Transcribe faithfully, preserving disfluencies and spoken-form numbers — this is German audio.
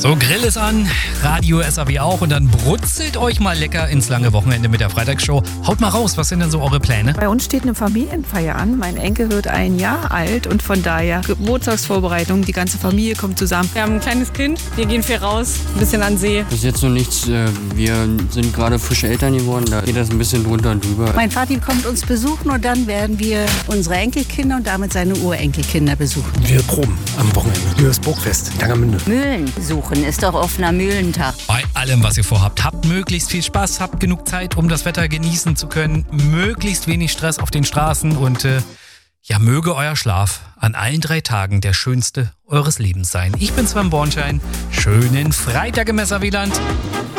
So, Grill ist an, Radio S A W auch und dann brutzelt euch mal lecker ins lange Wochenende mit der Freitagsshow. Haut mal raus, was sind denn so eure Pläne? Bei uns steht eine Familienfeier an. Mein Enkel wird ein Jahr alt und von daher Geburtstagsvorbereitung. Die ganze Familie kommt zusammen. Wir haben ein kleines Kind, wir gehen viel raus, ein bisschen an See. Bis jetzt noch nichts. Wir sind gerade frische Eltern geworden, da geht das ein bisschen drunter und drüber. Mein Vati kommt uns besuchen und dann werden wir unsere Enkelkinder und damit seine Urenkelkinder besuchen. Wir proben am Wochenende. Für das Burgfest in Tangermünde. Mühlen besuchen ist doch offener Mühlentag. Bei allem, was ihr vorhabt, habt möglichst viel Spaß, habt genug Zeit, um das Wetter genießen zu können, möglichst wenig Stress auf den Straßen und äh, ja, möge euer Schlaf an allen drei Tagen der schönste eures Lebens sein. Ich bin Sven Bornschein. Schönen Freitag im S A W-Land.